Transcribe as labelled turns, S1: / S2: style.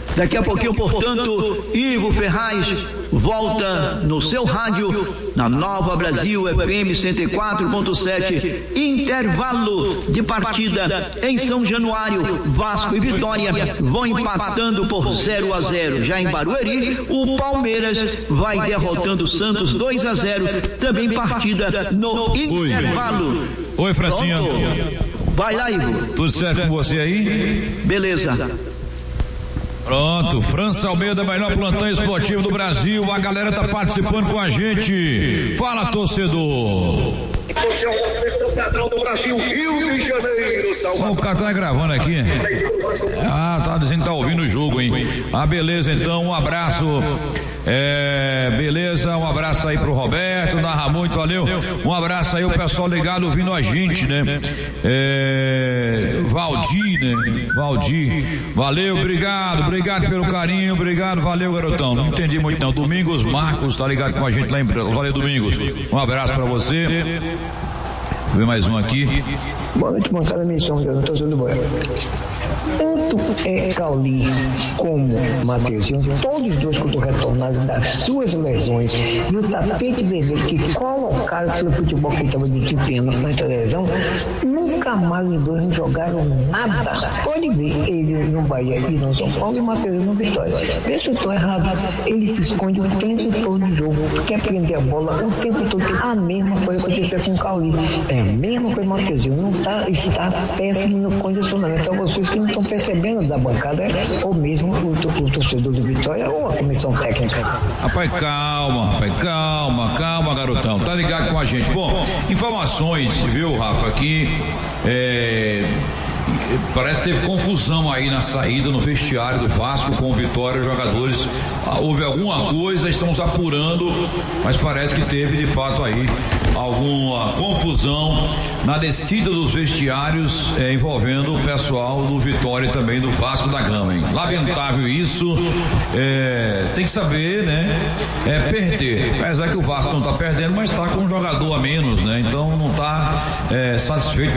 S1: Daqui a pouquinho, portanto, Ivo Ferraz volta no seu rádio, na Nova Brasil FM 104.7, intervalo de partida em São Januário. Vasco e Vitória vão empatando por 0-0. Já em Barueri, o Palmeiras vai derrotando o Santos 2-0, também partida no intervalo.
S2: Oi, Francinha.
S1: Vai lá, Ivo.
S2: Tudo certo com você aí?
S1: Beleza.
S2: Pronto, França Almeida, melhor plantão esportivo do Brasil. A galera tá participando com a gente. Fala, torcedor.
S3: Você é o centro padrão do Brasil, Rio de Janeiro, Salvador.
S2: O cara tá gravando aqui. Tá dizendo que tá ouvindo o jogo, hein? Beleza, então, um abraço. Beleza, um abraço aí pro Roberto, narra muito, valeu. Um abraço aí o pessoal ligado ouvindo a gente, né? Valdir, valeu, obrigado pelo carinho, obrigado, valeu, garotão. Não entendi muito não. Domingos Marcos tá ligado com a gente lá em Brasília. Valeu, Domingos. Um abraço pra você. Vem mais um aqui.
S4: Boa noite, moçada, missão, eu não tô sendo boa. Tanto Cauli como Mateuzinho, todos dois quando retornaram das suas lesões no tapete vermelho que colocaram pelo futebol que estava desempenhando na televisão, nunca mais os dois não jogaram nada. Pode ver, ele no Bahia e no São Paulo e o Mateuzinho no Vitória. Vê se eu estou errado, ele se esconde o tempo todo do jogo, quer prender a bola o tempo todo. A mesma coisa aconteceu com o Cauli, a mesma coisa com o Mateuzinho, está péssimo no condicionamento. Então vocês que não estão percebendo da bancada, ou mesmo o torcedor do Vitória ou a comissão técnica.
S2: Rapaz, calma, garotão, tá ligado com a gente. Bom, informações, viu, Rafa, aqui parece que teve confusão aí na saída no vestiário do Vasco com o Vitória, os jogadores, houve alguma coisa, estamos apurando, mas parece que teve de fato aí alguma confusão na descida dos vestiários envolvendo o pessoal do Vitória e também do Vasco da Gama, hein? Lamentável isso, tem que saber, né? Perder, apesar que o Vasco não está perdendo, mas está com um jogador a menos, né? Então não está satisfeito